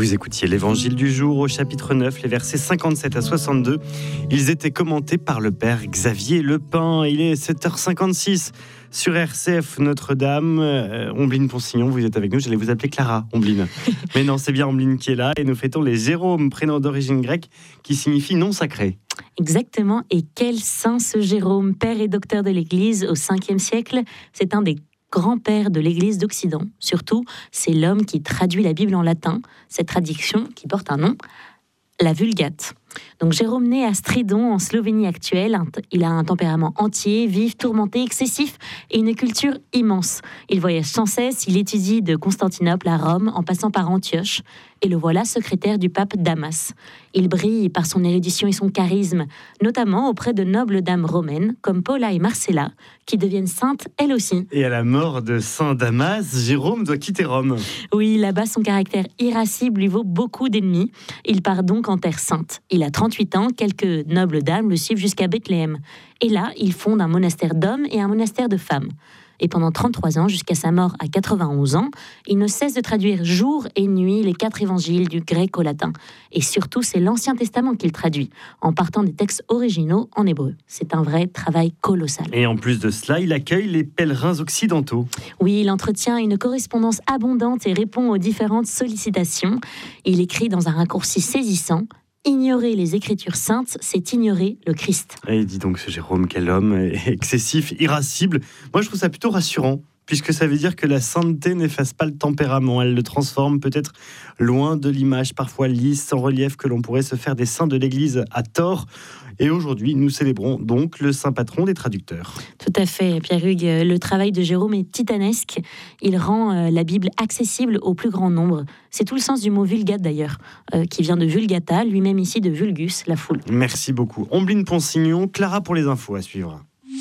Vous écoutiez l'Évangile du jour au chapitre 9, les versets 57 à 62. Ils étaient commentés par le père Xavier Lepin. Il est 7h56 sur RCF Notre-Dame. Ombline Ponsignon, vous êtes avec nous. J'allais vous appeler Clara, Ombline. Mais non, c'est bien Ombline qui est là. Et nous fêtons les Jérômes, prénom d'origine grecque qui signifie non sacré. Exactement. Et quel saint ce Jérôme, père et docteur de l'Église au 5e siècle. C'est un des grand-père de l'Église d'Occident. Surtout, c'est l'homme qui traduit la Bible en latin, cette traduction qui porte un nom, la Vulgate. Donc Jérôme naît à Stridon, en Slovénie actuelle. Il a un tempérament entier, vif, tourmenté, excessif et une culture immense. Il voyage sans cesse, il étudie de Constantinople à Rome, en passant par Antioche, et le voilà secrétaire du pape Damas. Il brille par son érudition et son charisme, notamment auprès de nobles dames romaines, comme Paula et Marcella, qui deviennent saintes elles aussi. Et à la mort de saint Damas, Jérôme doit quitter Rome. Oui, là-bas, son caractère irascible lui vaut beaucoup d'ennemis. Il part donc en terre sainte. Il a 38 ans, quelques nobles dames le suivent jusqu'à Bethléem. Et là, il fonde un monastère d'hommes et un monastère de femmes. Et pendant 33 ans, jusqu'à sa mort à 91 ans, il ne cesse de traduire jour et nuit les 4 évangiles du grec au latin. Et surtout, c'est l'Ancien Testament qu'il traduit, en partant des textes originaux en hébreu. C'est un vrai travail colossal. Et en plus de cela, il accueille les pèlerins occidentaux. Oui, il entretient une correspondance abondante et répond aux différentes sollicitations. Il écrit dans un raccourci saisissant: ignorer les Écritures saintes, c'est ignorer le Christ. Et dis donc ce Jérôme, quel homme excessif, irascible. Moi, je trouve ça plutôt rassurant, puisque ça veut dire que la sainteté n'efface pas le tempérament. Elle le transforme peut-être loin de l'image parfois lisse, sans relief, que l'on pourrait se faire des saints de l'Église à tort. Et aujourd'hui, nous célébrons donc le saint patron des traducteurs. Tout à fait, Pierre-Hugues. Le travail de Jérôme est titanesque. Il rend la Bible accessible au plus grand nombre. C'est tout le sens du mot vulgate d'ailleurs, qui vient de vulgata, lui-même ici de vulgus, la foule. Merci beaucoup. Ombline Ponsignon, Clara pour les infos à suivre.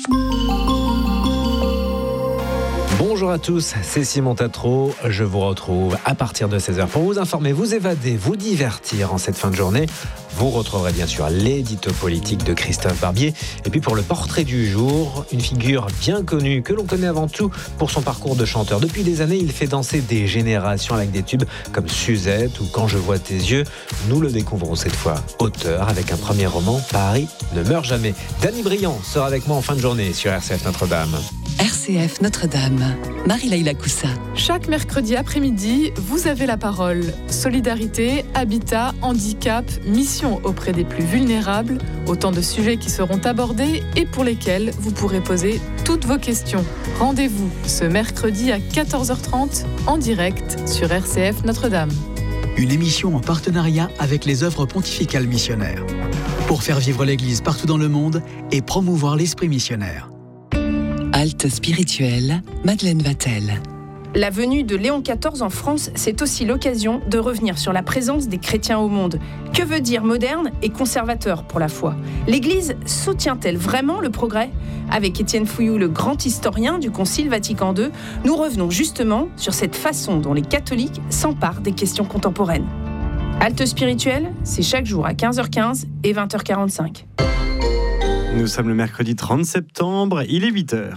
Bonjour à tous, c'est Simon Tatro. Je vous retrouve à partir de 16h pour vous informer, vous évader, vous divertir en cette fin de journée. Vous retrouverez bien sûr l'édito politique de Christophe Barbier. Et puis pour le portrait du jour, une figure bien connue que l'on connaît avant tout pour son parcours de chanteur. Depuis des années, il fait danser des générations avec des tubes comme Suzette ou Quand je vois tes yeux. Nous le découvrons cette fois auteur avec un premier roman, Paris ne meurt jamais. Dany Briand sera avec moi en fin de journée sur RCF Notre-Dame. RCF Notre-Dame, Marie-Laïla Coussa. Chaque mercredi après-midi, vous avez la parole. Solidarité, habitat, handicap, mission auprès des plus vulnérables, autant de sujets qui seront abordés et pour lesquels vous pourrez poser toutes vos questions. Rendez-vous ce mercredi à 14h30 en direct sur RCF Notre-Dame. Une émission en partenariat avec les œuvres pontificales missionnaires. Pour faire vivre l'Église partout dans le monde et promouvoir l'esprit missionnaire. Halte spirituelle, Madeleine Vatel. La venue de Léon XIV en France, c'est aussi l'occasion de revenir sur la présence des chrétiens au monde. Que veut dire moderne et conservateur pour la foi ? L'Église soutient-elle vraiment le progrès ? Avec Étienne Fouilloux, le grand historien du Concile Vatican II, nous revenons justement sur cette façon dont les catholiques s'emparent des questions contemporaines. Halte spirituelle, c'est chaque jour à 15h15 et 20h45. Nous sommes le mercredi 30 septembre, il est 8h.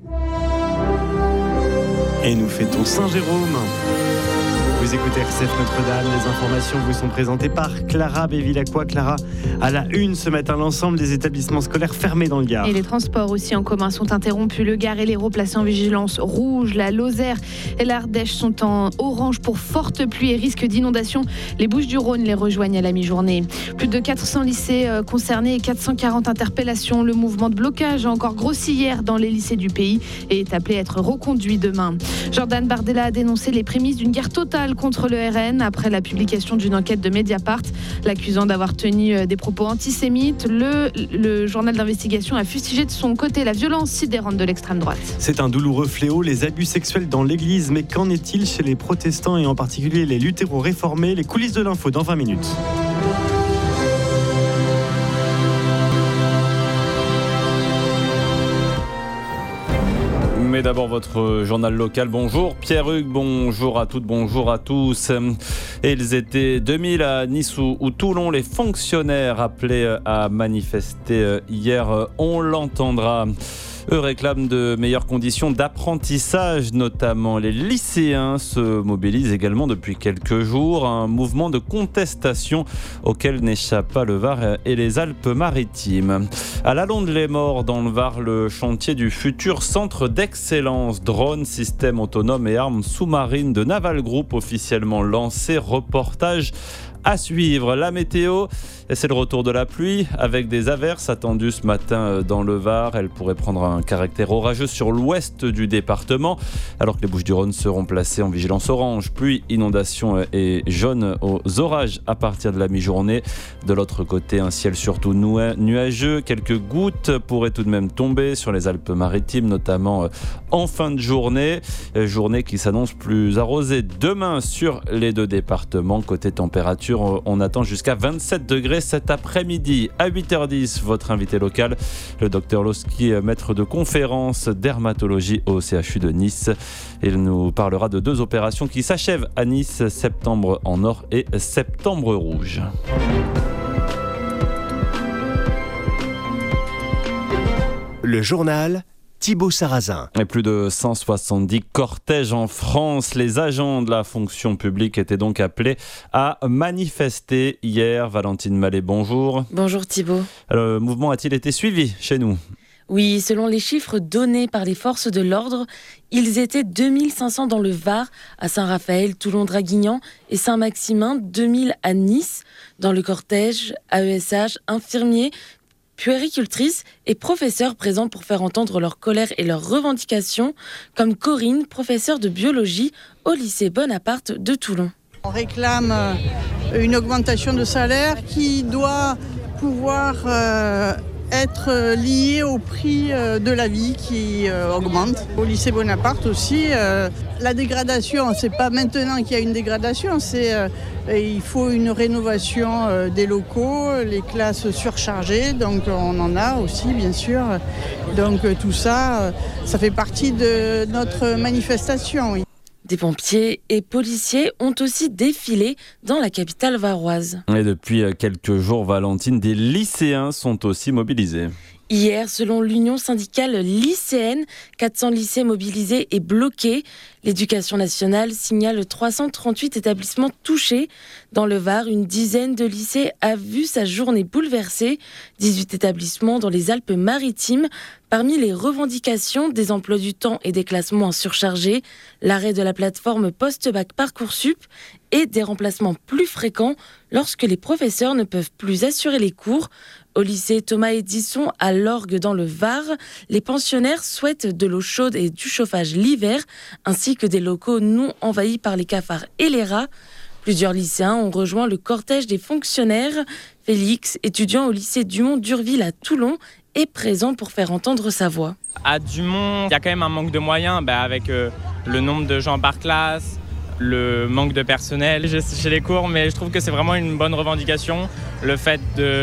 Et nous fêtons Saint-Jérôme. Vous écoutez RCF Notre-Dame, les informations vous sont présentées par Clara Bévilacqua. Clara, à la une ce matin, l'ensemble des établissements scolaires fermés dans le Gard. Et les transports aussi en commun sont interrompus. Le Gard et l'Hérault placés en vigilance rouge. La Lozère et l'Ardèche sont en orange pour forte pluie et risque d'inondation. Les Bouches-du-Rhône les rejoignent à la mi-journée. Plus de 400 lycées concernés et 440 interpellations. Le mouvement de blocage a encore grossi hier dans les lycées du pays et est appelé à être reconduit demain. Jordan Bardella a dénoncé les prémices d'une guerre totale contre le RN après la publication d'une enquête de Mediapart l'accusant d'avoir tenu des propos antisémites. Le journal d'investigation a fustigé de son côté la violence sidérante de l'extrême droite. C'est un douloureux fléau, les abus sexuels dans l'église. Mais qu'en est-il chez les protestants et en particulier les luthéro-réformés ? Les coulisses de l'info dans 20 minutes. Mais d'abord votre journal local. Bonjour Pierre-Hugues, bonjour à toutes, bonjour à tous. Et ils étaient 2000 à Nice ou Toulon, les fonctionnaires appelés à manifester hier, on l'entendra. Eux réclament de meilleures conditions d'apprentissage, notamment. Les lycéens se mobilisent également depuis quelques jours. Un mouvement de contestation auquel n'échappent pas le Var et les Alpes-Maritimes. À la Londe-les-Morts, dans le Var, le chantier du futur centre d'excellence. Drones, systèmes autonomes et armes sous-marines de Naval Group officiellement lancé. Reportage à suivre. La météo, c'est le retour de la pluie avec des averses attendues ce matin dans le Var. Elle pourrait prendre un caractère orageux sur l'ouest du département, alors que les Bouches-du-Rhône seront placées en vigilance orange. Pluie, inondation et jaune aux orages à partir de la mi-journée. De l'autre côté, un ciel surtout nuageux. Quelques gouttes pourraient tout de même tomber sur les Alpes-Maritimes, notamment en fin de journée. Journée qui s'annonce plus arrosée demain sur les deux départements. Côté température, on attend jusqu'à 27 degrés cet après-midi. À 8h10, votre invité local, le docteur Loski, maître de conférence dermatologie au CHU de Nice. Il nous parlera de 2 opérations qui s'achèvent à Nice, septembre en or et septembre rouge. Le journal Thibaut Sarrazin. Et plus de 170 cortèges en France. Les agents de la fonction publique étaient donc appelés à manifester hier. Valentine Mallet, bonjour. Bonjour Thibaut. Le mouvement a-t-il été suivi chez nous ? Oui, selon les chiffres donnés par les forces de l'ordre, ils étaient 2500 dans le Var, à Saint-Raphaël, Toulon-Draguignan et Saint-Maximin, 2000 à Nice. Dans le cortège, AESH, infirmiers, puéricultrices et professeurs présents pour faire entendre leur colère et leurs revendications, comme Corinne, professeure de biologie au lycée Bonaparte de Toulon. On réclame une augmentation de salaire qui doit pouvoir être liée au prix de la vie qui augmente. Au lycée Bonaparte aussi, la dégradation, c'est pas maintenant qu'il y a une dégradation, il faut une rénovation des locaux, les classes surchargées, donc on en a aussi bien sûr. Donc tout ça, ça fait partie de notre manifestation. Oui. Des pompiers et policiers ont aussi défilé dans la capitale varoise. Et depuis quelques jours, Valentine, des lycéens sont aussi mobilisés. Hier, selon l'Union syndicale lycéenne, 400 lycées mobilisés et bloqués. L'Éducation nationale signale 338 établissements touchés. Dans le Var, une dizaine de lycées a vu sa journée bouleversée. 18 établissements dans les Alpes-Maritimes. Parmi les revendications, des emplois du temps et des classes moins surchargées, l'arrêt de la plateforme post-bac Parcoursup et des remplacements plus fréquents lorsque les professeurs ne peuvent plus assurer les cours. Au lycée Thomas Edison à Lorgues dans le Var, les pensionnaires souhaitent de l'eau chaude et du chauffage l'hiver, ainsi que des locaux non envahis par les cafards et les rats. Plusieurs lycéens ont rejoint le cortège des fonctionnaires. Félix, étudiant au lycée Dumont-Durville à Toulon, est présent pour faire entendre sa voix. À Dumont, il y a quand même un manque de moyens avec le nombre de gens par classe, le manque de personnel. J'ai les cours, mais je trouve que c'est vraiment une bonne revendication. Le fait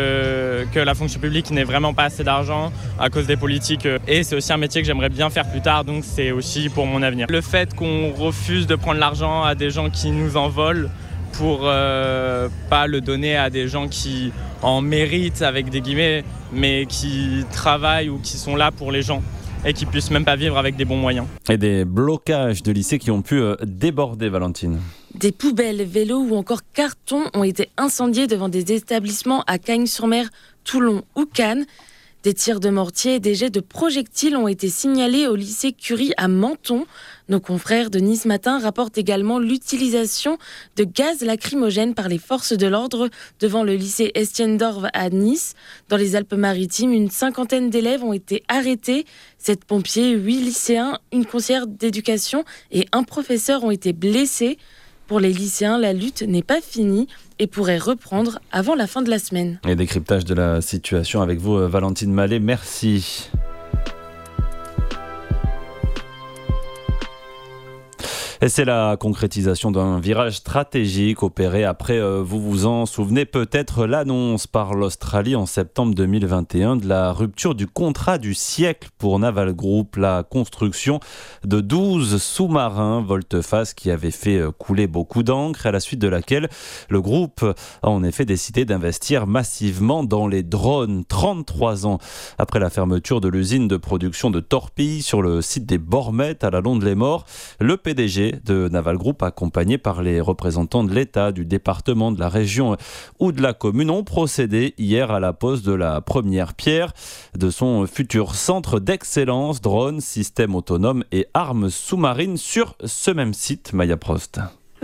que la fonction publique n'ait vraiment pas assez d'argent à cause des politiques. Et c'est aussi un métier que j'aimerais bien faire plus tard, donc c'est aussi pour mon avenir. Le fait qu'on refuse de prendre l'argent à des gens qui nous en volent pour pas le donner à des gens qui en méritent, avec des guillemets, mais qui travaillent ou qui sont là pour les gens et qui puissent même pas vivre avec des bons moyens. Et des blocages de lycées qui ont pu déborder, Valentine. Des poubelles, vélos ou encore cartons ont été incendiés devant des établissements à Cagnes-sur-Mer, Toulon ou Cannes. Des tirs de mortier et des jets de projectiles ont été signalés au lycée Curie à Menton. Nos confrères de Nice Matin rapportent également l'utilisation de gaz lacrymogène par les forces de l'ordre devant le lycée Estienne d'Orve à Nice. Dans les Alpes-Maritimes, une 50aine d'élèves ont été arrêtés. 7 pompiers, 8 lycéens, une conseillère d'éducation et un professeur ont été blessés. Pour les lycéens, la lutte n'est pas finie et pourrait reprendre avant la fin de la semaine. Et décryptage de la situation avec vous, Valentine Mallet. Merci. Et c'est la concrétisation d'un virage stratégique opéré après, vous vous en souvenez peut-être, l'annonce par l'Australie en septembre 2021 de la rupture du contrat du siècle pour Naval Group, la construction de 12 sous-marins volte-face qui avaient fait couler beaucoup d'encre, à la suite de laquelle le groupe a en effet décidé d'investir massivement dans les drones. 33 ans après la fermeture de l'usine de production de torpilles sur le site des Bormettes à la Londe-les-Morts, le PDG de Naval Group, accompagné par les représentants de l'État, du département, de la région ou de la commune, ont procédé hier à la pose de la première pierre de son futur centre d'excellence drones, systèmes autonomes et armes sous-marines sur ce même site. Maya Prost.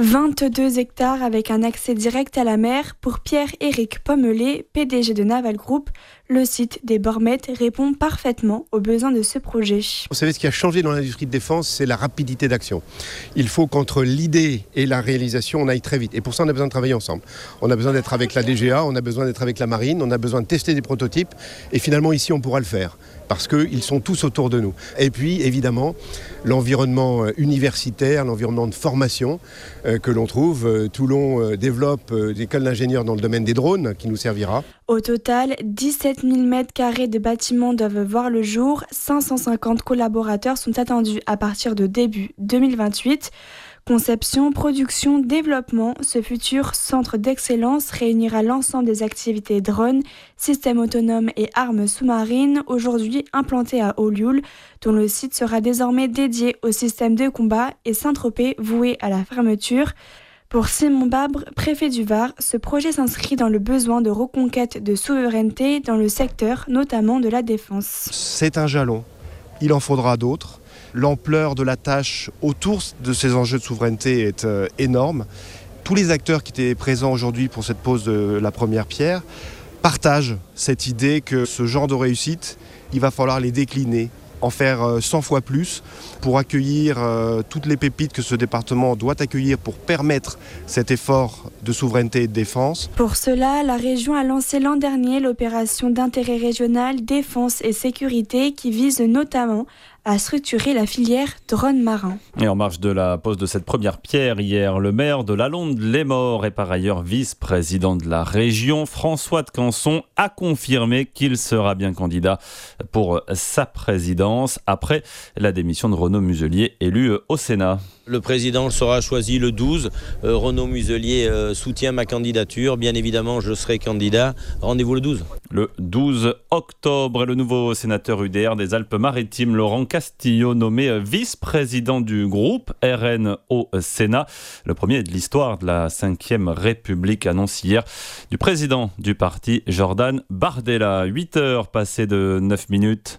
22 hectares avec un accès direct à la mer. Pour Pierre-Éric Pommelet, PDG de Naval Group, le site des Bormettes répond parfaitement aux besoins de ce projet. Vous savez, ce qui a changé dans l'industrie de défense, c'est la rapidité d'action. Il faut qu'entre l'idée et la réalisation, on aille très vite. Et pour ça, on a besoin de travailler ensemble. On a besoin d'être avec la DGA, on a besoin d'être avec la marine, on a besoin de tester des prototypes. Et finalement, ici, on pourra le faire. Parce qu'ils sont tous autour de nous. Et puis, évidemment, l'environnement universitaire, l'environnement de formation que l'on trouve. Toulon développe des écoles d'ingénieurs dans le domaine des drones, qui nous servira. Au total, 17 000 m² de bâtiments doivent voir le jour. 550 collaborateurs sont attendus à partir de début 2028. Conception, production, développement, ce futur centre d'excellence réunira l'ensemble des activités drones, systèmes autonomes et armes sous-marines, aujourd'hui implantés à Olioul, dont le site sera désormais dédié au système de combat, et Saint-Tropez voué à la fermeture. Pour Simon Babre, préfet du Var, ce projet s'inscrit dans le besoin de reconquête de souveraineté dans le secteur, notamment de la défense. C'est un jalon, il en faudra d'autres. L'ampleur de la tâche autour de ces enjeux de souveraineté est énorme. Tous les acteurs qui étaient présents aujourd'hui pour cette pose de la première pierre partagent cette idée que ce genre de réussite, il va falloir les décliner, en faire 100 fois plus pour accueillir toutes les pépites que ce département doit accueillir pour permettre cet effort de souveraineté et de défense. Pour cela, la région a lancé l'an dernier l'opération d'intérêt régional Défense et Sécurité qui vise notamment à structurer la filière drone marin. Et en marge de la pose de cette première pierre hier, le maire de la Londe-les-Morts et par ailleurs vice-président de la région, François de Canson, a confirmé qu'il sera bien candidat pour sa présidence après la démission de Renaud Muselier, élu au Sénat. Le président sera choisi le 12. Renaud Muselier soutient ma candidature. Bien évidemment, je serai candidat. Rendez-vous le 12. Le 12 octobre, et le nouveau sénateur UDR des Alpes-Maritimes, Laurent Castillo, nommé vice-président du groupe RN au Sénat. Le premier de l'histoire de la 5e République, annonce hier du président du parti, Jordan Bardella. 8h passées de 9 minutes.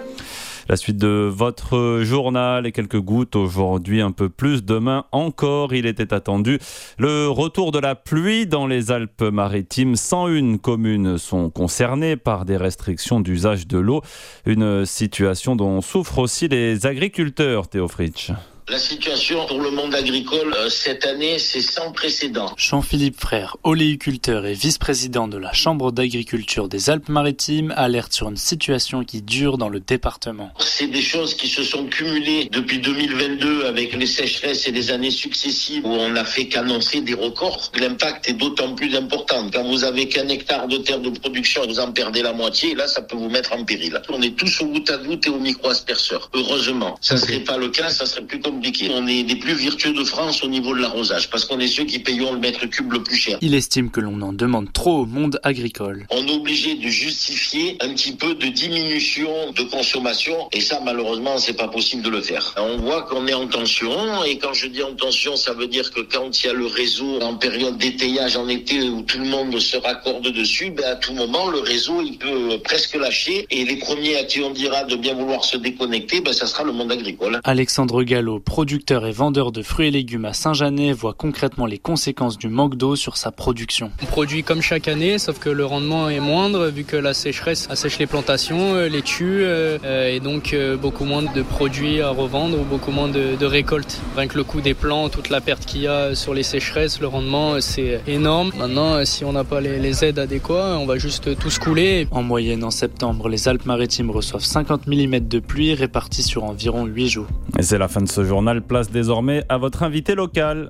La suite de votre journal et quelques gouttes aujourd'hui, un peu plus demain encore. Il était attendu le retour de la pluie dans les Alpes-Maritimes. 101 communes sont concernées par des restrictions d'usage de l'eau. Une situation dont souffrent aussi les agriculteurs, Théo Fritsch. La situation pour le monde agricole cette année, c'est sans précédent. Jean-Philippe Frère, oléiculteur et vice-président de la Chambre d'agriculture des Alpes-Maritimes, alerte sur une situation qui dure dans le département. C'est des choses qui se sont cumulées depuis 2022 avec les sécheresses et les années successives où on n'a fait qu'annoncer des records. L'impact est d'autant plus important. Quand vous avez qu'un hectare de terre de production, vous en perdez la moitié, et là ça peut vous mettre en péril. On est tous au goutte à goutte et au micro-asperceur. Heureusement, ça ne serait pas le cas, ça serait plus compliqué. On est des plus vertueux de France au niveau de l'arrosage parce qu'on est ceux qui payons le mètre cube le plus cher. Il estime que l'on en demande trop au monde agricole. On est obligé de justifier un petit peu de diminution de consommation et ça malheureusement c'est pas possible de le faire. On voit qu'on est en tension et quand je dis en tension ça veut dire que quand il y a le réseau en période d'étayage en été où tout le monde se raccorde dessus, à tout moment le réseau il peut presque lâcher et les premiers à qui on dira de bien vouloir se déconnecter, ça sera le monde agricole. Alexandre Gallo, producteur et vendeur de fruits et légumes à Saint-Jeannet, voit concrètement les conséquences du manque d'eau sur sa production. On produit comme chaque année, sauf que le rendement est moindre vu que la sécheresse assèche les plantations, les tue et donc beaucoup moins de produits à revendre ou beaucoup moins de récoltes. Rien que le coût des plants, toute la perte qu'il y a sur les sécheresses, le rendement c'est énorme. Maintenant, si on n'a pas les aides adéquates, on va juste tous couler. En moyenne, en septembre, les Alpes-Maritimes reçoivent 50 mm de pluie répartis sur environ 8 jours. Et c'est la fin de ce jour. journal place désormais à votre invité local.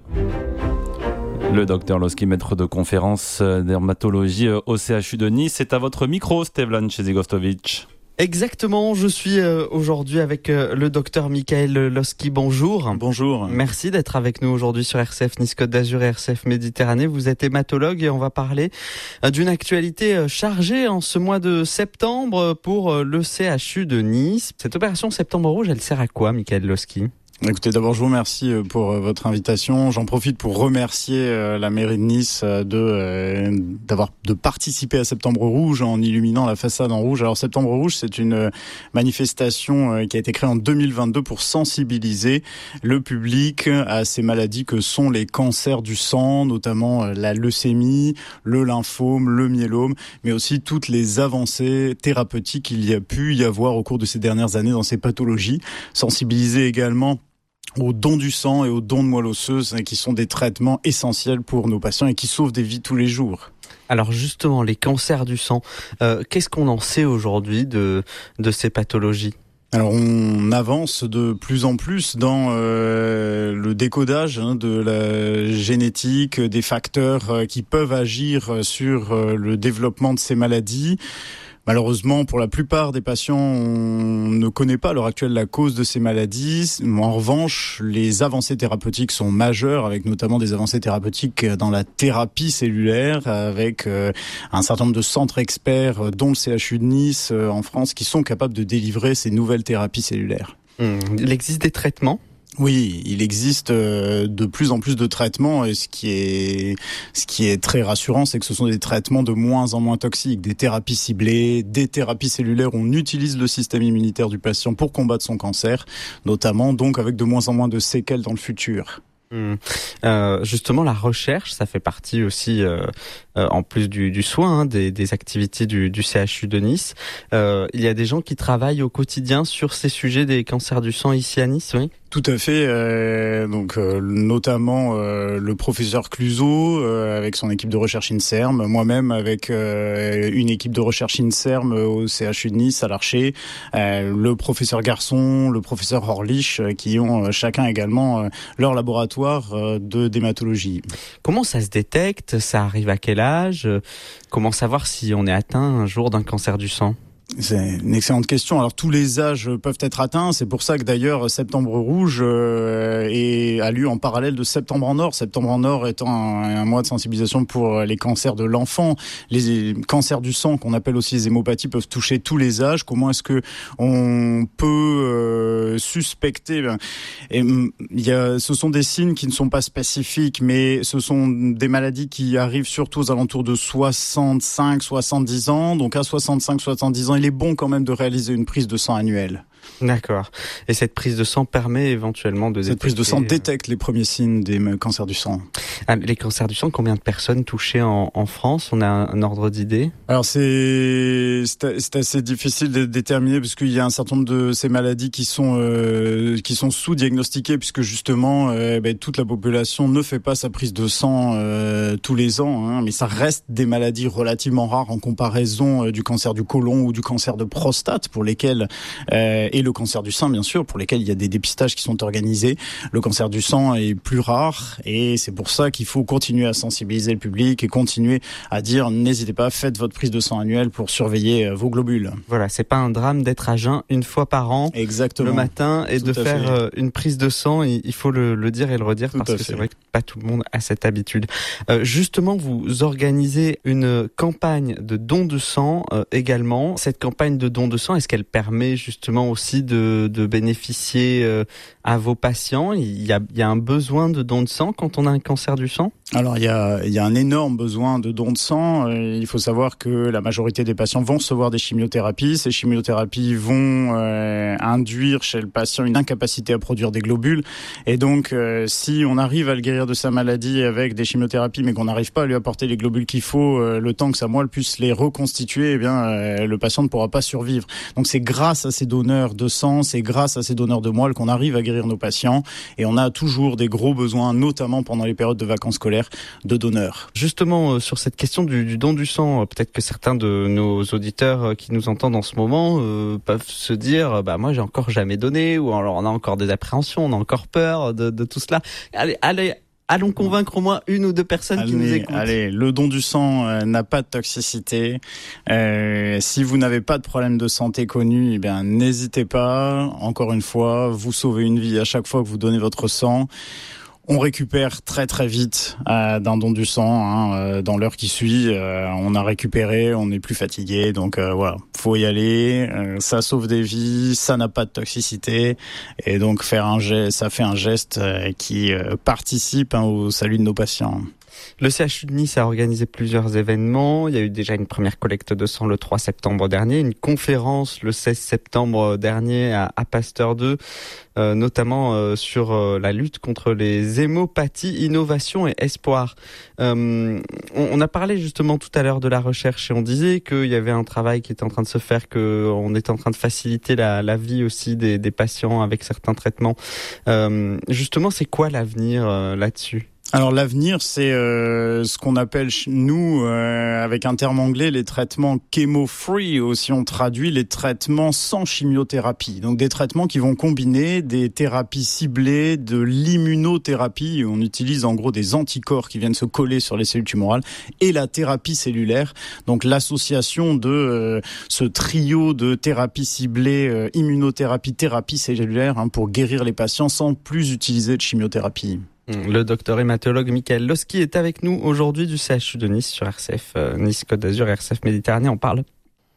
Le docteur Loski, maître de conférence dermatologie au CHU de Nice. C'est à votre micro, Stevlan Chezigostovic. Exactement, je suis aujourd'hui avec le docteur Michael Loski. Bonjour. Bonjour. Merci d'être avec nous aujourd'hui sur RCF Nice Côte d'Azur et RCF Méditerranée. Vous êtes hématologue et on va parler d'une actualité chargée en ce mois de septembre pour le CHU de Nice. Cette opération Septembre Rouge, elle sert à quoi, Michael Loski ? Écoutez, d'abord je vous remercie pour votre invitation. J'en profite pour remercier la mairie de Nice de participer à Septembre Rouge en illuminant la façade en rouge. Alors Septembre Rouge, c'est une manifestation qui a été créée en 2022 pour sensibiliser le public à ces maladies que sont les cancers du sang, notamment la leucémie, le lymphome, le myélome, mais aussi toutes les avancées thérapeutiques qu'il y a pu y avoir au cours de ces dernières années dans ces pathologies. Sensibiliser également aux dons du sang et aux dons de moelle osseuse, qui sont des traitements essentiels pour nos patients et qui sauvent des vies tous les jours. Alors justement, les cancers du sang, qu'est-ce qu'on en sait aujourd'hui de ces pathologies ? Alors on avance de plus en plus dans le décodage de la génétique, des facteurs qui peuvent agir sur le développement de ces maladies. Malheureusement, pour la plupart des patients, on ne connaît pas à l'heure actuelle la cause de ces maladies. En revanche, les avancées thérapeutiques sont majeures, avec notamment des avancées thérapeutiques dans la thérapie cellulaire, avec un certain nombre de centres experts, dont le CHU de Nice en France, qui sont capables de délivrer ces nouvelles thérapies cellulaires. Il existe des traitements ? Oui, il existe de plus en plus de traitements et ce qui est très rassurant, c'est que ce sont des traitements de moins en moins toxiques, des thérapies ciblées, des thérapies cellulaires. On utilise le système immunitaire du patient pour combattre son cancer, notamment donc avec de moins en moins de séquelles dans le futur. Justement, la recherche, ça fait partie aussi, en plus du soin, des activités du CHU de Nice. Il y a des gens qui travaillent au quotidien sur ces sujets des cancers du sang ici à Nice, oui ? Tout à fait, notamment le professeur Cluzot avec son équipe de recherche INSERM, moi-même avec une équipe de recherche INSERM au CHU de Nice à l'Archer, le professeur Garçon, le professeur Orlich, qui ont chacun également leur laboratoire de d'hématologie. Comment ça se détecte ? Ça arrive à quel âge ? Comment savoir si on est atteint un jour d'un cancer du sang ? C'est une excellente question. Alors tous les âges peuvent être atteints. C'est pour ça que d'ailleurs Septembre Rouge a lieu en parallèle de Septembre en Or. Septembre en Or étant un mois de sensibilisation pour les cancers de l'enfant. Les cancers du sang, qu'on appelle aussi les hémopathies, peuvent toucher tous les âges. Comment est-ce que on peut suspecter ce sont des signes qui ne sont pas spécifiques, mais ce sont des maladies qui arrivent surtout aux alentours de 65-70 ans. Donc à 65-70 ans, il est bon quand même de réaliser une prise de sang annuelle. D'accord. Et cette prise de sang permet éventuellement de détecter... Cette prise de sang détecte les premiers signes des cancers du sang. Les cancers du sang, combien de personnes touchées en France ? On a un ordre d'idée ? Alors c'est assez difficile de déterminer parce qu'il y a un certain nombre de ces maladies qui sont sous-diagnostiquées puisque justement toute la population ne fait pas sa prise de sang tous les ans, mais ça reste des maladies relativement rares en comparaison du cancer du côlon ou du cancer de prostate pour lesquels et le cancer du sein bien sûr pour lesquels il y a des dépistages qui sont organisés. Le cancer du sang est plus rare et c'est pour ça qu'il faut continuer à sensibiliser le public et continuer à dire n'hésitez pas, faites votre prise de sang annuelle pour surveiller vos globules. Voilà, c'est pas un drame d'être à jeun une fois par an. Exactement. Le matin et de faire une prise de sang, il faut le dire et le redire parce que c'est vrai que pas tout le monde a cette habitude. Justement, vous organisez une campagne de don de sang également. Cette campagne de don de sang, est-ce qu'elle permet justement aussi de bénéficier à vos patients ? Il y a un besoin de don de sang quand on a un cancer du sang ? Alors il y a un énorme besoin de don de sang. Il faut savoir que la majorité des patients vont recevoir des chimiothérapies. Ces chimiothérapies vont induire chez le patient une incapacité à produire des globules. Et donc si on arrive à le guérir de sa maladie avec des chimiothérapies mais qu'on n'arrive pas à lui apporter les globules qu'il faut, le temps que sa moelle puisse les reconstituer, le patient ne pourra pas survivre. Donc c'est grâce à ces donneurs donneurs de sang, c'est grâce à ces donneurs de moelle qu'on arrive à guérir nos patients. Et on a toujours des gros besoins, notamment pendant les périodes de vacances scolaires, de donneurs. Justement, sur cette question du don du sang, peut-être que certains de nos auditeurs qui nous entendent en ce moment peuvent se dire moi j'ai encore jamais donné, ou alors on a encore des appréhensions, on a encore peur de tout cela. Allons convaincre au moins une ou deux personnes qui nous écoutent. Allez, le don du sang n'a pas de toxicité. Si vous n'avez pas de problème de santé connu, n'hésitez pas. Encore une fois, vous sauvez une vie à chaque fois que vous donnez votre sang. On récupère très très vite d'un don du sang. Dans l'heure qui suit, on a récupéré, on n'est plus fatigué. Donc voilà, faut y aller. Ça sauve des vies, ça n'a pas de toxicité. Et donc ça fait un geste qui participe au salut de nos patients. Le CHU de Nice a organisé plusieurs événements. Il y a eu déjà une première collecte de sang le 3 septembre dernier, une conférence le 16 septembre dernier à Pasteur 2, notamment sur la lutte contre les hémopathies, innovation et espoir. On a parlé justement tout à l'heure de la recherche et on disait qu'il y avait un travail qui était en train de se faire, qu'on était en train de faciliter la vie aussi des patients avec certains traitements. Justement, c'est quoi l'avenir là-dessus ? Alors l'avenir, c'est ce qu'on appelle nous, avec un terme anglais, les traitements chemo-free, aussi on traduit les traitements sans chimiothérapie. Donc des traitements qui vont combiner des thérapies ciblées, de l'immunothérapie, on utilise en gros des anticorps qui viennent se coller sur les cellules tumorales, et la thérapie cellulaire, donc l'association de ce trio de thérapies ciblées, immunothérapie, thérapie cellulaire, pour guérir les patients sans plus utiliser de chimiothérapie. Le docteur hématologue Michael Loski est avec nous aujourd'hui du CHU de Nice sur RCF Nice Côte d'Azur, RCF Méditerranée. On parle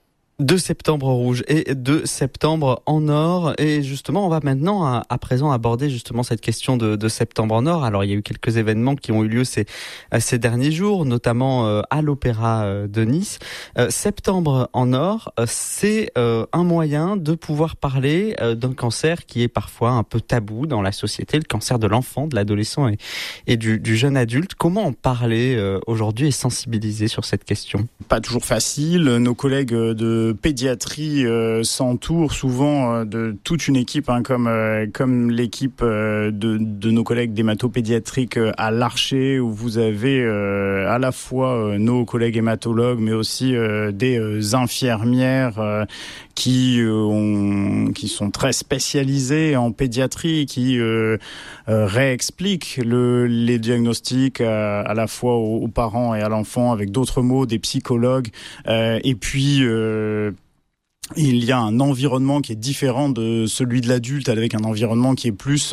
de septembre rouge et de septembre en or. Et justement, on va maintenant à présent aborder justement cette question de septembre en or. Alors, il y a eu quelques événements qui ont eu lieu ces derniers jours, notamment à l'Opéra de Nice. Septembre en or, c'est un moyen de pouvoir parler d'un cancer qui est parfois un peu tabou dans la société, le cancer de l'enfant, de l'adolescent et du jeune adulte. Comment en parler aujourd'hui et sensibiliser sur cette question ? Pas toujours facile. Nos collègues de pédiatrie s'entoure souvent de toute une équipe, comme l'équipe de nos collègues d'hématopédiatrique à l'Archer, où vous avez à la fois nos collègues hématologues, mais aussi des infirmières qui sont très spécialisées en pédiatrie, qui réexpliquent les diagnostics à la fois aux parents et à l'enfant avec d'autres mots, des psychologues, et puis il y a un environnement qui est différent de celui de l'adulte, avec un environnement qui est plus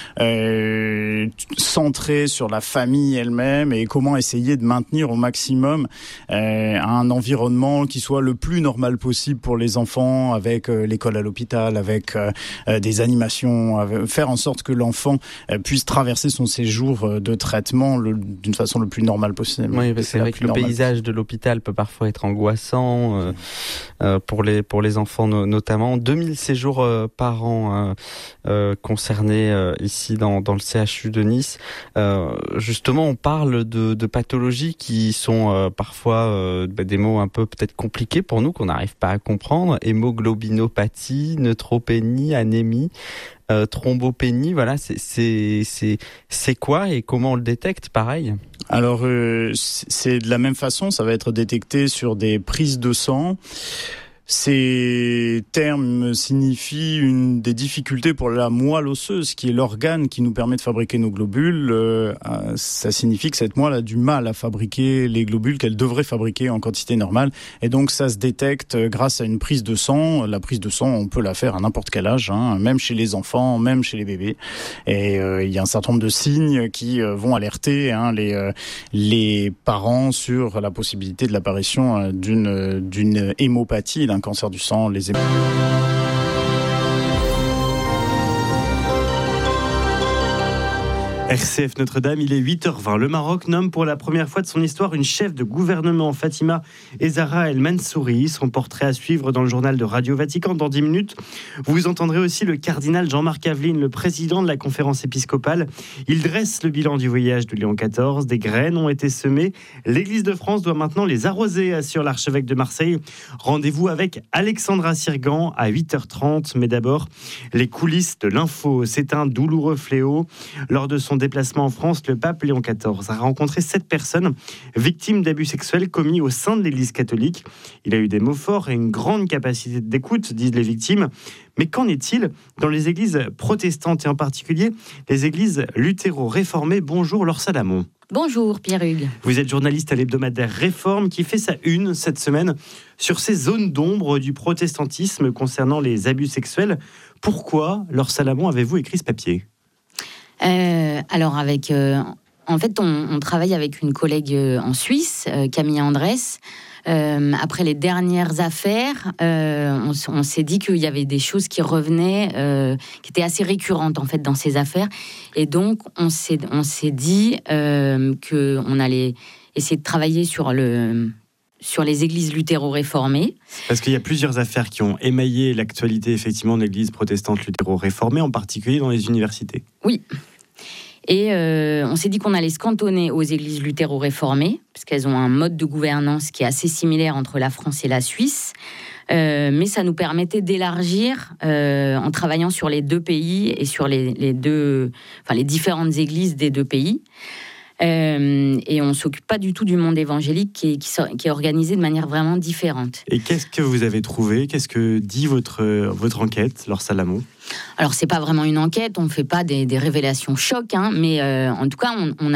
centré sur la famille elle-même, et comment essayer de maintenir au maximum un environnement qui soit le plus normal possible pour les enfants, avec l'école à l'hôpital, avec des animations, faire en sorte que l'enfant puisse traverser son séjour de traitement d'une façon le plus normale possible. Oui, c'est vrai que le paysage de l'hôpital peut parfois être angoissant pour les enfants notamment. 2000 séjours par an concernés ici dans le CHU de Nice. Justement, on parle de pathologies qui sont parfois des mots un peu peut-être compliqués pour nous, qu'on n'arrive pas à comprendre. Hémoglobinopathie, neutropénie, anémie, thrombopénie. Voilà, c'est quoi et comment on le détecte, pareil ? Alors, c'est de la même façon, ça va être détecté sur des prises de sang. Ces termes signifient une des difficultés pour la moelle osseuse, qui est l'organe qui nous permet de fabriquer nos globules. Ça signifie que cette moelle a du mal à fabriquer les globules qu'elle devrait fabriquer en quantité normale. Et donc ça se détecte grâce à une prise de sang. La prise de sang, on peut la faire à n'importe quel âge, même chez les enfants, même chez les bébés. Et il y a un certain nombre de signes qui vont alerter les parents sur la possibilité de l'apparition d'une hémopathie, d'un cancer du sang, les RCF Notre-Dame, il est 8h20. Le Maroc nomme pour la première fois de son histoire une chef de gouvernement, Fatima Ezara El Mansouri. Son portrait à suivre dans le journal de Radio Vatican dans 10 minutes. Vous entendrez aussi le cardinal Jean-Marc Aveline, le président de la conférence épiscopale. Il dresse le bilan du voyage de Léon XIV. Des graines ont été semées. L'Église de France doit maintenant les arroser, assure l'archevêque de Marseille. Rendez-vous avec Alexandra Sirgan à 8h30. Mais d'abord, les coulisses de l'info. C'est un douloureux fléau. Lors de son déplacement en France, le pape Léon XIV a rencontré 7 personnes victimes d'abus sexuels commis au sein de l'Église catholique. Il a eu des mots forts et une grande capacité d'écoute, disent les victimes. Mais qu'en est-il dans les églises protestantes et en particulier les églises luthéro-réformées? Bonjour Laure Salamon. Bonjour Pierre-Hugues. Vous êtes journaliste à l'hebdomadaire Réforme qui fait sa une cette semaine sur ces zones d'ombre du protestantisme concernant les abus sexuels. Pourquoi, Laure Salamon, avez-vous écrit ce papier ? Alors, en fait, on travaille avec une collègue en Suisse, Camille Andrès. Après les dernières affaires, on s'est dit qu'il y avait des choses qui revenaient, qui étaient assez récurrentes en fait dans ces affaires. Et donc, on s'est dit qu'on allait essayer de travailler sur les églises luthéro-réformées. Parce qu'il y a plusieurs affaires qui ont émaillé l'actualité effectivement de l'église protestante luthéro-réformée, en particulier dans les universités. Oui. Et on s'est dit qu'on allait se cantonner aux églises luthéro-réformées, parce qu'elles ont un mode de gouvernance qui est assez similaire entre la France et la Suisse. Mais ça nous permettait d'élargir en travaillant sur les deux pays et sur les différentes églises des deux pays. Et on ne s'occupe pas du tout du monde évangélique qui est organisé de manière vraiment différente. Et qu'est-ce que vous avez trouvé ? Qu'est-ce que dit votre enquête, Laure Salamon ? Alors, ce n'est pas vraiment une enquête, on ne fait pas des révélations chocs, mais en tout cas, on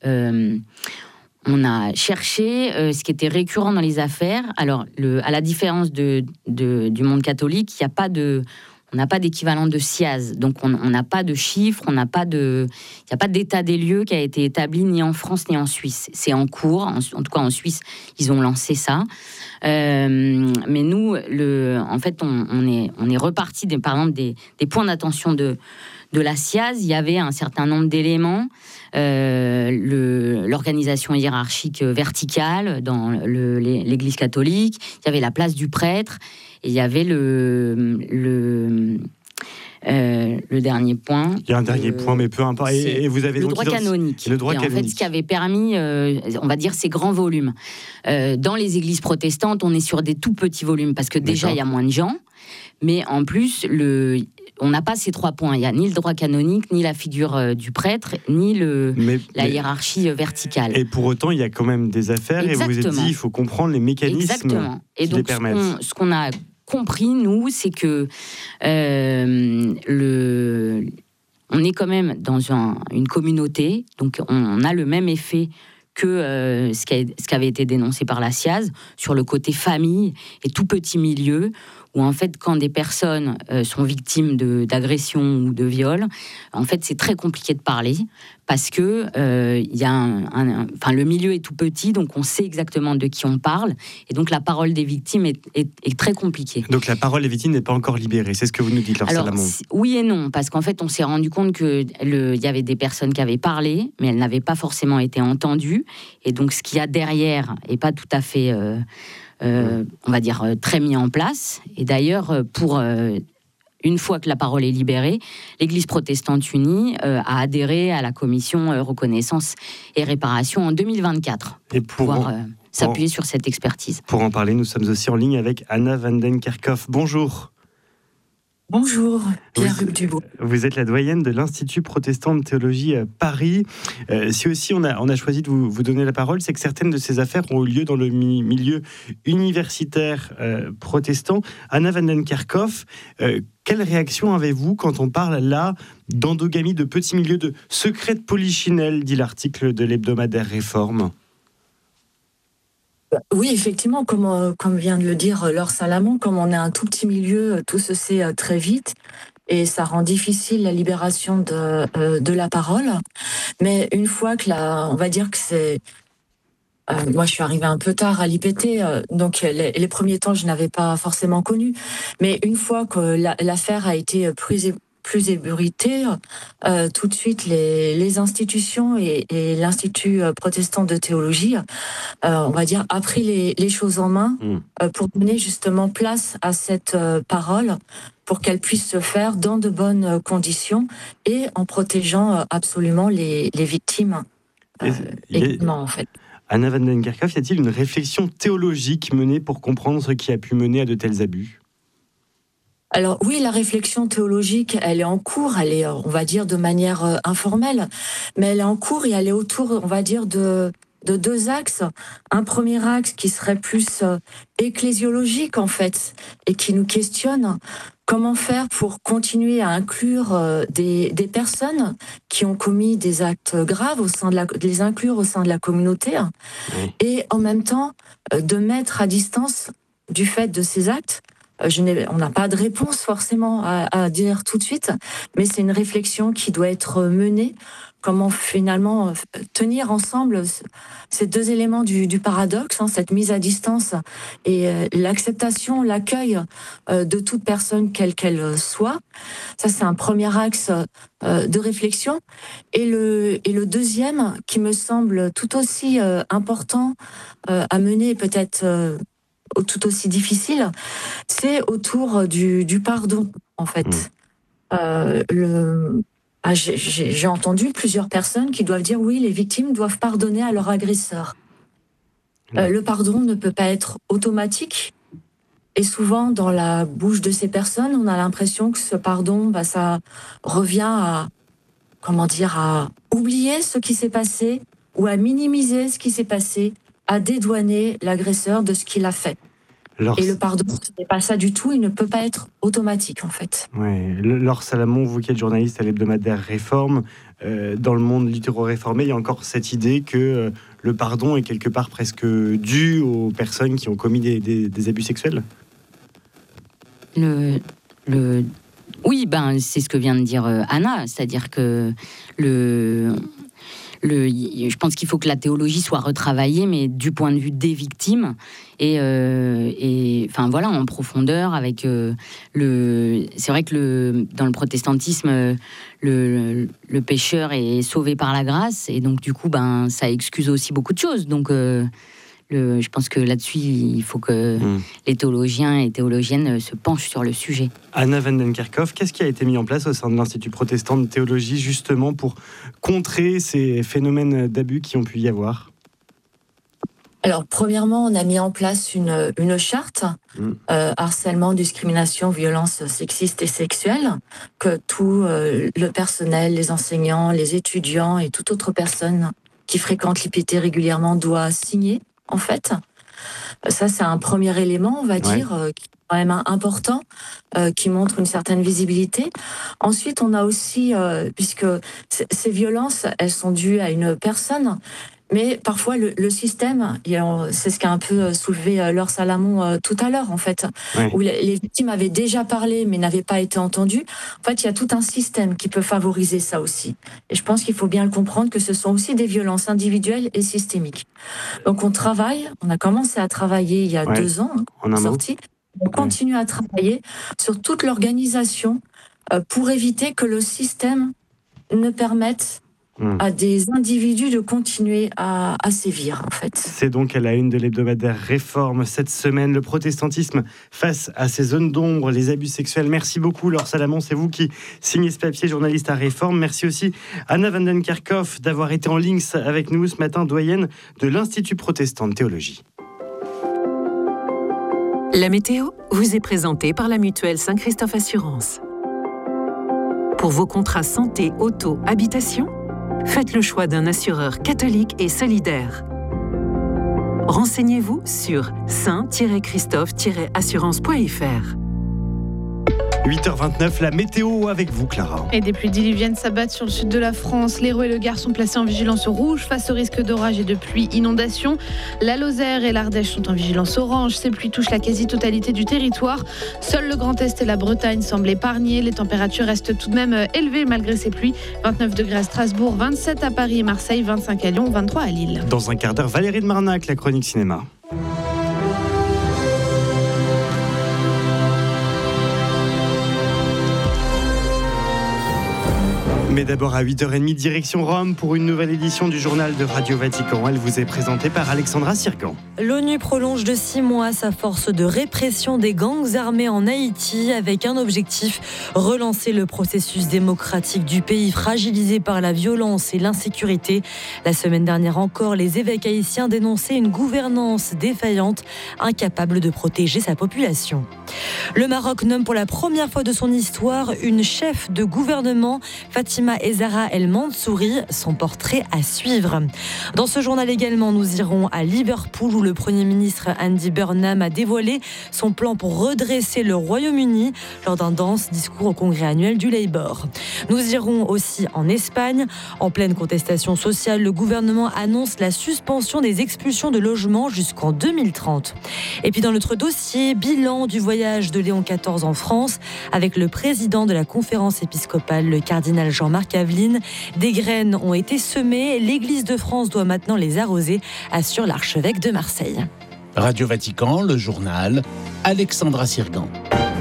a cherché ce qui était récurrent dans les affaires. Alors, à la différence du monde catholique, il n'y a pas on n'a pas d'équivalent de SIAZ, donc on n'a pas de chiffres, il n'y a pas d'état des lieux qui a été établi ni en France ni en Suisse. C'est en cours, en tout cas en Suisse, ils ont lancé ça. Mais nous, en fait, on est reparti par exemple des points d'attention de la SIAZ. Il y avait un certain nombre d'éléments, l'organisation hiérarchique verticale dans l'Église catholique, il y avait la place du prêtre, et il y avait le dernier point. Il y a un dernier point, mais peu importe. Et vous avez le droit canonique. Le droit canonique. En fait, ce qui avait permis, on va dire, ces grands volumes. Dans les églises protestantes, on est sur des tout petits volumes, parce que déjà, il y a moins de gens. Mais en plus, on n'a pas ces 3 points. Il n'y a ni le droit canonique, ni la figure du prêtre, ni la hiérarchie verticale. Et pour autant, il y a quand même des affaires. Exactement. Et vous vous êtes dit, il faut comprendre les mécanismes qui les permettent. Ce qu'on a compris, nous, c'est que on est quand même dans une communauté, donc on a le même effet que ce qui avait été dénoncé par la SIAZ sur le côté famille et tout petit milieu, où en fait, quand des personnes sont victimes d'agressions ou de viols, en fait, c'est très compliqué de parler, parce que le milieu est tout petit, donc on sait exactement de qui on parle, et donc la parole des victimes est très compliquée. Donc la parole des victimes n'est pas encore libérée, c'est ce que vous nous dites, Laure Salamon. Oui et non, parce qu'en fait, on s'est rendu compte qu'il y avait des personnes qui avaient parlé, mais elles n'avaient pas forcément été entendues, et donc ce qu'il y a derrière n'est pas tout à fait... on va dire, très mis en place. Et d'ailleurs, une fois que la parole est libérée, l'Église protestante unie a adhéré à la commission reconnaissance et réparation en 2024. Et pour pouvoir s'appuyer sur cette expertise. Pour en parler, nous sommes aussi en ligne avec Anna van den Kerkhoff. Bonjour. Bonjour, Pierre-Hugues Dubois. Vous êtes la doyenne de l'Institut protestant de théologie à Paris. Si aussi on a choisi de vous donner la parole, c'est que certaines de ces affaires ont eu lieu dans le milieu universitaire protestant. Anna van den Kerkhoff, quelle réaction avez-vous quand on parle là d'endogamie, de petits milieux, de secret de polichinelle, dit l'article de l'hebdomadaire Réforme? Oui, effectivement, comme vient de le dire Laure Salamon, comme on est un tout petit milieu, tout se sait très vite et ça rend difficile la libération de la parole. Mais une fois que on va dire que c'est... moi, je suis arrivée un peu tard à l'IPT, donc les premiers temps, je n'avais pas forcément connu. Mais une fois que l'affaire a été plus ébruité, tout de suite les institutions et l'Institut protestant de théologie, on va dire, a pris les choses en main pour donner justement place à cette parole, pour qu'elle puisse se faire dans de bonnes conditions et en protégeant absolument les victimes également, en fait. Anna van den Kerkhof, y a-t-il une réflexion théologique menée pour comprendre ce qui a pu mener à de tels abus ? Alors oui, la réflexion théologique, elle est en cours, elle est, on va dire, de manière informelle, mais elle est en cours et elle est autour, on va dire, de deux axes. Un premier axe qui serait plus ecclésiologique, en fait, et qui nous questionne comment faire pour continuer à inclure des personnes qui ont commis des actes graves, les inclure au sein de la communauté, et en même temps de mettre à distance du fait de ces actes. On n'a pas de réponse forcément à dire tout de suite, mais c'est une réflexion qui doit être menée. Comment finalement tenir ensemble ces deux éléments du paradoxe, cette mise à distance et l'acceptation, l'accueil de toute personne quelle qu'elle soit. Ça, c'est un premier axe de réflexion. Et le deuxième, qui me semble tout aussi important à mener, peut-être tout aussi difficile, c'est autour du pardon, en fait. J'ai entendu plusieurs personnes qui doivent dire oui, les victimes doivent pardonner à leur agresseur. Le pardon ne peut pas être automatique. Et souvent, dans la bouche de ces personnes, on a l'impression que ce pardon, ça revient à oublier ce qui s'est passé ou à minimiser ce qui s'est passé, à dédouaner l'agresseur de ce qu'il a fait. Et le pardon, ce n'est pas ça du tout, il ne peut pas être automatique, en fait. Ouais. Laure Salamon, vous qui êtes journaliste à l'hebdomadaire Réforme, dans le monde littéro-réformé, il y a encore cette idée que le pardon est quelque part presque dû aux personnes qui ont commis des abus sexuels ? Oui, c'est ce que vient de dire Anna, c'est-à-dire que je pense qu'il faut que la théologie soit retravaillée, mais du point de vue des victimes et en profondeur. Avec c'est vrai que dans le protestantisme, le pécheur est sauvé par la grâce, et donc du coup, ça excuse aussi beaucoup de choses. Donc je pense que là-dessus, il faut que les théologiens et théologiennes se penchent sur le sujet. Anna van den Kerkhof, qu'est-ce qui a été mis en place au sein de l'Institut protestant de théologie justement pour contrer ces phénomènes d'abus qui ont pu y avoir ? Alors, premièrement, on a mis en place une charte harcèlement, discrimination, violence sexiste et sexuelle que tout le personnel, les enseignants, les étudiants et toute autre personne qui fréquente l'IPT régulièrement doit signer. En fait, ça c'est un premier élément, on va dire, qui est quand même important, qui montre une certaine visibilité. Ensuite, on a aussi, puisque ces violences, elles sont dues à une personne, mais parfois le système, c'est ce qu'a un peu soulevé Laure Salamon tout à l'heure, en fait, où les victimes avaient déjà parlé mais n'avaient pas été entendues. En fait, il y a tout un système qui peut favoriser ça aussi. Et je pense qu'il faut bien le comprendre que ce sont aussi des violences individuelles et systémiques. Donc on a commencé à travailler il y a 2 ans, on continue à travailler sur toute l'organisation pour éviter que le système ne permette à des individus de continuer à sévir, en fait. C'est donc à la une de l'hebdomadaire Réforme cette semaine, le protestantisme face à ces zones d'ombre, les abus sexuels. Merci beaucoup Laure Salamon, c'est vous qui signez ce papier, journaliste à Réforme. Merci aussi Anna van den Kerkhof d'avoir été en ligne avec nous ce matin, doyenne de l'Institut protestant de théologie. La météo vous est présentée par la mutuelle Saint-Christophe Assurance. Pour vos contrats santé, auto, habitation, faites le choix d'un assureur catholique et solidaire. Renseignez-vous sur saint-christophe-assurance.fr. 8h29, la météo avec vous, Clara. Et des pluies diluviennes s'abattent sur le sud de la France. L'Hérault et le Gard sont placés en vigilance rouge face au risque d'orage et de pluie inondation. La Lozère et l'Ardèche sont en vigilance orange. Ces pluies touchent la quasi-totalité du territoire. Seul le Grand Est et la Bretagne semblent épargnés. Les températures restent tout de même élevées malgré ces pluies. 29 degrés à Strasbourg, 27 à Paris et Marseille, 25 à Lyon, 23 à Lille. Dans un quart d'heure, Valérie de Marnac, la chronique cinéma. Mais d'abord à 8h30, direction Rome pour une nouvelle édition du journal de Radio Vatican. Elle vous est présentée par Alexandra Sirgan. L'ONU prolonge de 6 mois sa force de répression des gangs armés en Haïti avec un objectif, relancer le processus démocratique du pays fragilisé par la violence et l'insécurité. La semaine dernière encore, les évêques haïtiens dénonçaient une gouvernance défaillante, incapable de protéger sa population. Le Maroc nomme pour la première fois de son histoire une chef de gouvernement, Fatima Ezara El Mansouri, son portrait à suivre. Dans ce journal également, nous irons à Liverpool où le Premier ministre Andy Burnham a dévoilé son plan pour redresser le Royaume-Uni lors d'un dense discours au congrès annuel du Labour. Nous irons aussi en Espagne. En pleine contestation sociale, le gouvernement annonce la suspension des expulsions de logements jusqu'en 2030. Et puis dans notre dossier, bilan du voyage de Léon XIV en France avec le président de la conférence épiscopale, le cardinal Jean-Marc Aveline. Des graines ont été semées, l'Église de France doit maintenant les arroser, assure l'archevêque de Marseille. Radio Vatican, le journal, Alexandra Sirgan.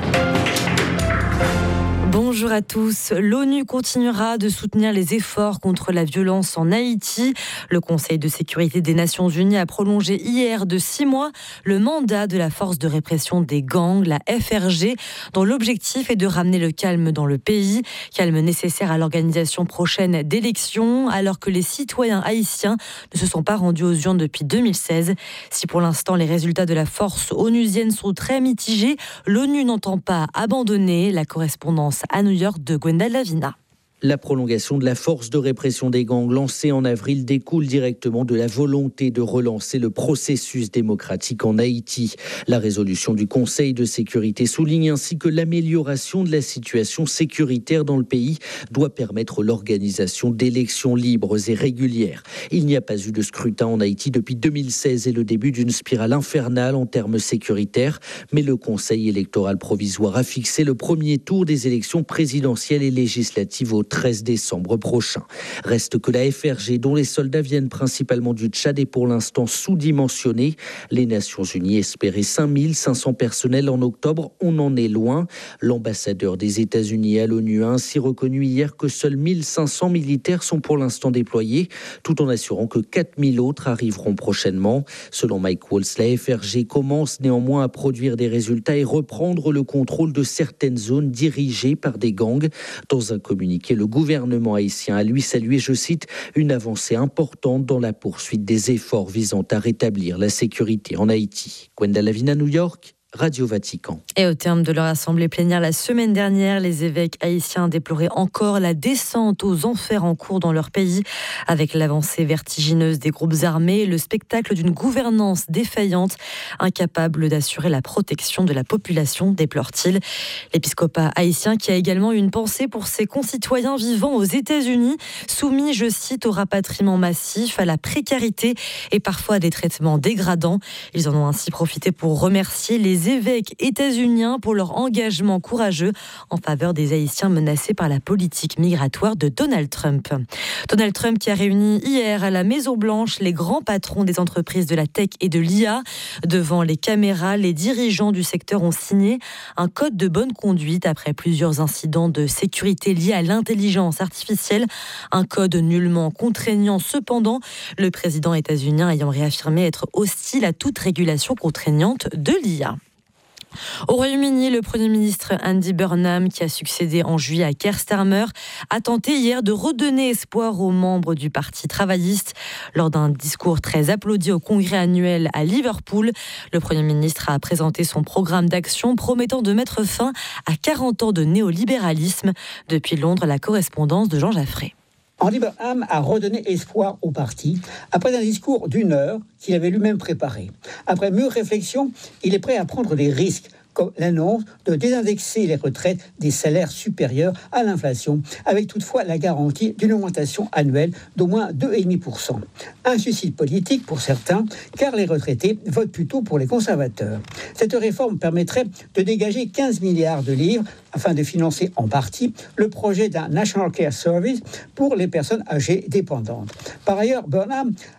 Bonjour à tous. L'ONU continuera de soutenir les efforts contre la violence en Haïti. Le Conseil de sécurité des Nations Unies a prolongé hier de 6 mois le mandat de la force de répression des gangs, la FRG, dont l'objectif est de ramener le calme dans le pays, calme nécessaire à l'organisation prochaine d'élections, alors que les citoyens haïtiens ne se sont pas rendus aux urnes depuis 2016. Si pour l'instant les résultats de la force onusienne sont très mitigés, l'ONU n'entend pas abandonner. La correspondance à New York de Gwenda Lavina. La prolongation de la force de répression des gangs lancée en avril découle directement de la volonté de relancer le processus démocratique en Haïti. La résolution du Conseil de sécurité souligne ainsi que l'amélioration de la situation sécuritaire dans le pays doit permettre l'organisation d'élections libres et régulières. Il n'y a pas eu de scrutin en Haïti depuis 2016 et le début d'une spirale infernale en termes sécuritaires, mais le Conseil électoral provisoire a fixé le premier tour des élections présidentielles et législatives au 13 décembre prochain. Reste que la FRG, dont les soldats viennent principalement du Tchad, est pour l'instant sous-dimensionnée. Les Nations Unies espéraient 5500 personnels en octobre. On en est loin. L'ambassadeur des États-Unis à l'ONU a ainsi reconnu hier que seuls 1500 militaires sont pour l'instant déployés, tout en assurant que 4000 autres arriveront prochainement. Selon Mike Waltz, la FRG commence néanmoins à produire des résultats et reprendre le contrôle de certaines zones dirigées par des gangs. Dans un communiqué, le gouvernement haïtien a lui salué, je cite, une avancée importante dans la poursuite des efforts visant à rétablir la sécurité en Haïti. Gwenda Lavina, New York, Radio Vatican. Et au terme de leur assemblée plénière la semaine dernière, les évêques haïtiens déploraient encore la descente aux enfers en cours dans leur pays, avec l'avancée vertigineuse des groupes armés et le spectacle d'une gouvernance défaillante, incapable d'assurer la protection de la population, déplore-t-il. L'épiscopat haïtien qui a également eu une pensée pour ses concitoyens vivant aux États-Unis, soumis, je cite, au rapatriement massif, à la précarité et parfois à des traitements dégradants. Ils en ont ainsi profité pour remercier les évêques états-uniens pour leur engagement courageux en faveur des Haïtiens menacés par la politique migratoire de Donald Trump. Donald Trump qui a réuni hier à la Maison-Blanche les grands patrons des entreprises de la tech et de l'IA. Devant les caméras, les dirigeants du secteur ont signé un code de bonne conduite après plusieurs incidents de sécurité liés à l'intelligence artificielle. Un code nullement contraignant cependant, le président états-unien ayant réaffirmé être hostile à toute régulation contraignante de l'IA. Au Royaume-Uni, le Premier ministre Andy Burnham, qui a succédé en juillet à Keir Starmer, a tenté hier de redonner espoir aux membres du Parti travailliste. Lors d'un discours très applaudi au congrès annuel à Liverpool, le Premier ministre a présenté son programme d'action promettant de mettre fin à 40 ans de néolibéralisme. Depuis Londres, la correspondance de Jean Jaffré. Andy Burnham a redonné espoir au parti après un discours d'1 heure qu'il avait lui-même préparé. Après mûre réflexion, il est prêt à prendre des risques, comme l'annonce de désindexer les retraites des salaires supérieurs à l'inflation, avec toutefois la garantie d'une augmentation annuelle d'au moins 2,5%. Un suicide politique pour certains, car les retraités votent plutôt pour les conservateurs. Cette réforme permettrait de dégager 15 milliards de livres afin de financer en partie le projet d'un National Care Service pour les personnes âgées dépendantes. Par ailleurs, Burnham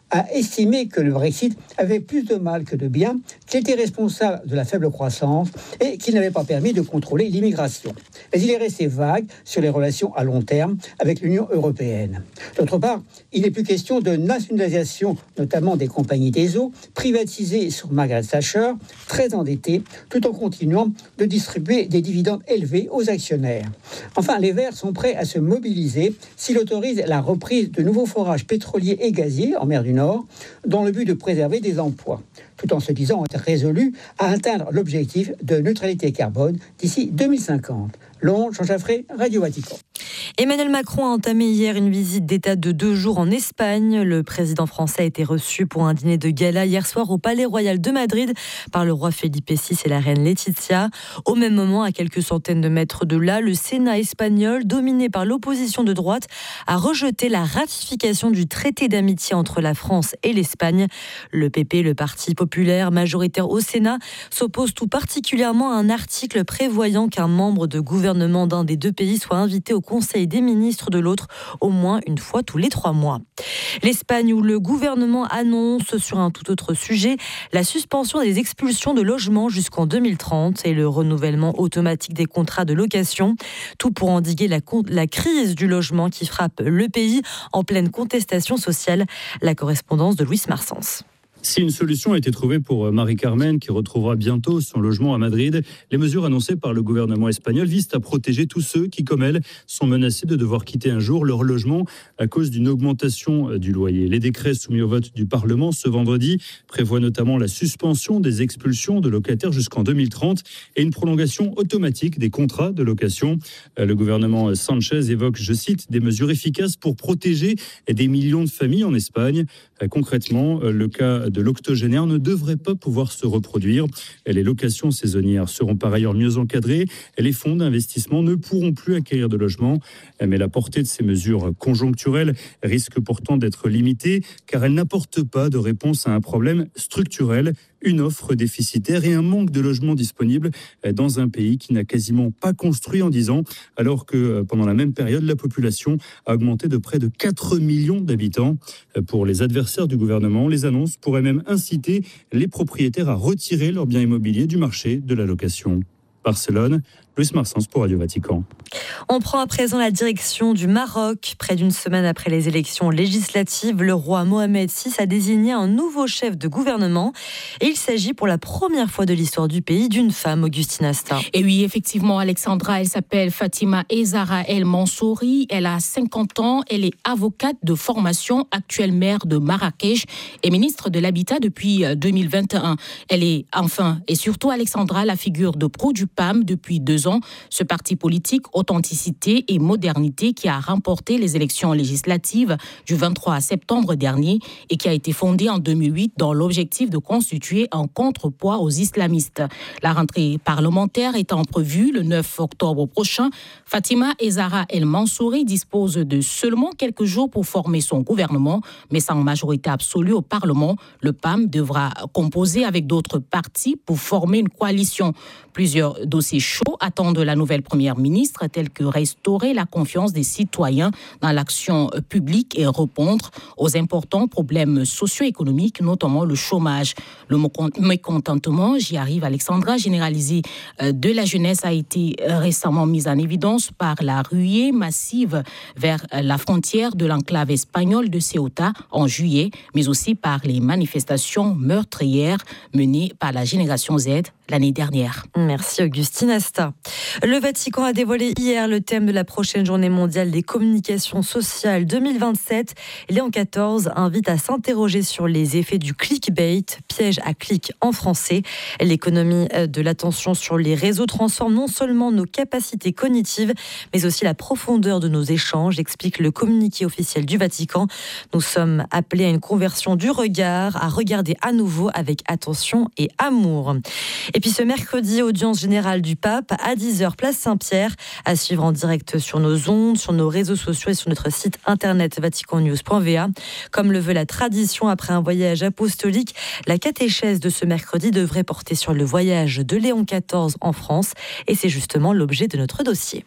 a estimé que le Brexit avait plus de mal que de bien, qu'il était responsable de la faible croissance et qu'il n'avait pas permis de contrôler l'immigration. Mais il est resté vague sur les relations à long terme avec l'Union européenne. D'autre part, il n'est plus question de nationalisation, notamment des compagnies des eaux, privatisées sur Margaret Thatcher, très endettée, tout en continuant de distribuer des dividendes élevés aux actionnaires. Enfin, les Verts sont prêts à se mobiliser s'il autorise la reprise de nouveaux forages pétroliers et gaziers en mer du Nord, dans le but de préserver des emplois, tout en se disant résolus à atteindre l'objectif de neutralité carbone d'ici 2050. Londres, Jean Jaffré, Radio Vatican. Emmanuel Macron a entamé hier une visite d'État de 2 jours en Espagne. Le président français a été reçu pour un dîner de gala hier soir au Palais Royal de Madrid par le roi Felipe VI et la reine Laetitia. Au même moment, à quelques centaines de mètres de là, le Sénat espagnol, dominé par l'opposition de droite, a rejeté la ratification du traité d'amitié entre la France et l'Espagne. Le PP, le Parti populaire majoritaire au Sénat, s'oppose tout particulièrement à un article prévoyant qu'un membre de gouvernement d'un des deux pays soit invité au Conseil des ministres de l'autre au moins une fois tous les 3 mois. L'Espagne, où le gouvernement annonce sur un tout autre sujet la suspension des expulsions de logements jusqu'en 2030 et le renouvellement automatique des contrats de location. Tout pour endiguer la crise du logement qui frappe le pays en pleine contestation sociale. La correspondance de Luis Marsens. Si une solution a été trouvée pour Marie-Carmen, qui retrouvera bientôt son logement à Madrid, les mesures annoncées par le gouvernement espagnol visent à protéger tous ceux qui, comme elle, sont menacés de devoir quitter un jour leur logement à cause d'une augmentation du loyer. Les décrets soumis au vote du Parlement ce vendredi prévoient notamment la suspension des expulsions de locataires jusqu'en 2030 et une prolongation automatique des contrats de location. Le gouvernement Sanchez évoque, je cite, des mesures efficaces pour protéger des millions de familles en Espagne. Concrètement, le cas de l'octogénaire ne devrait pas pouvoir se reproduire. Les locations saisonnières seront par ailleurs mieux encadrées. Les fonds d'investissement ne pourront plus acquérir de logements. Mais la portée de ces mesures conjoncturelles risque pourtant d'être limitée car elles n'apportent pas de réponse à un problème structurel, une offre déficitaire et un manque de logements disponibles dans un pays qui n'a quasiment pas construit en 10 ans, alors que pendant la même période, la population a augmenté de près de 4 millions d'habitants. Pour les adversaires du gouvernement, les annonces pourraient même inciter les propriétaires à retirer leurs biens immobiliers du marché de la location. Barcelone, Luis Marsens pour Radio Vatican. On prend à présent la direction du Maroc. Près d'une semaine après les élections législatives, le roi Mohamed VI a désigné un nouveau chef de gouvernement. Et il s'agit pour la première fois de l'histoire du pays d'une femme, Augustine Asta. Et oui, effectivement, Alexandra, elle s'appelle Fatima Ezara El Mansouri. Elle a 50 ans. Elle est avocate de formation, actuelle maire de Marrakech et ministre de l'Habitat depuis 2021. Elle est enfin et surtout, Alexandra, la figure de pro du PAM depuis 2 ans. Ce parti politique, authenticité et modernité, qui a remporté les élections législatives du 23 septembre dernier et qui a été fondé en 2008 dans l'objectif de constituer un contrepoids aux islamistes. La rentrée parlementaire étant prévue le 9 octobre prochain, Fatima Ezara El Mansouri dispose de seulement quelques jours pour former son gouvernement, mais sans majorité absolue au Parlement. Le PAM devra composer avec d'autres partis pour former une coalition. Plusieurs dossiers chauds attendent la nouvelle première ministre, tels que restaurer la confiance des citoyens dans l'action publique et répondre aux importants problèmes socio-économiques, notamment le chômage. Le mécontentement, j'y arrive Alexandra, généralisé de la jeunesse a été récemment mis en évidence par la ruée massive vers la frontière de l'enclave espagnole de Ceuta en juillet, mais aussi par les manifestations meurtrières menées par la génération Z l'année dernière. Merci Augustine Asta. Le Vatican a dévoilé hier le thème de la prochaine journée mondiale des communications sociales 2027. Léon XIV invite à s'interroger sur les effets du clickbait, piège à clic en français. L'économie de l'attention sur les réseaux transforme non seulement nos capacités cognitives, mais aussi la profondeur de nos échanges, explique le communiqué officiel du Vatican. Nous sommes appelés à une conversion du regard, à regarder à nouveau avec attention et amour. Et puis ce mercredi, audience générale du pape à 10h, place Saint-Pierre, à suivre en direct sur nos ondes, sur nos réseaux sociaux et sur notre site internet vaticannews.va. Comme le veut la tradition après un voyage apostolique, la catéchèse de ce mercredi devrait porter sur le voyage de Léon XIV en France et c'est justement l'objet de notre dossier.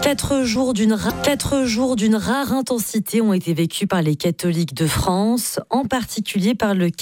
4 jours d'une rare intensité ont été vécus par les catholiques de France, en particulier par le